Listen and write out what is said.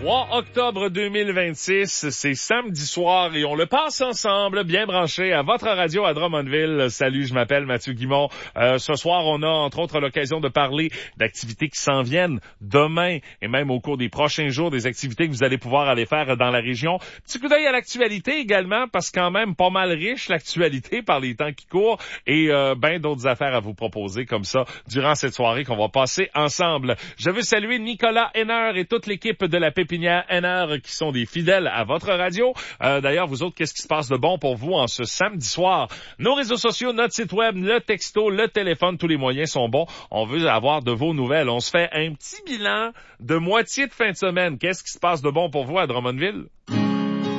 3 octobre 2026, c'est samedi soir et on le passe ensemble, bien branché à votre radio à Drummondville. Salut, je m'appelle Mathieu Guimond. Ce soir, on a entre autres l'occasion de parler d'activités qui s'en viennent demain et même au cours des prochains jours, des activités que vous allez pouvoir aller faire dans la région. Petit coup d'œil à l'actualité également, parce que quand même pas mal riche l'actualité par les temps qui courent et ben d'autres affaires à vous proposer comme ça durant cette soirée qu'on va passer ensemble. Je veux saluer Nicolas Henner et toute l'équipe de la Pépinière Henner qui sont des fidèles à votre radio. D'ailleurs, vous autres, qu'est-ce qui se passe de bon pour vous en ce samedi soir? Nos réseaux sociaux, notre site web, le texto, le téléphone, tous les moyens sont bons. On veut avoir de vos nouvelles. On se fait un petit bilan de moitié de fin de semaine. Qu'est-ce qui se passe de bon pour vous à Drummondville?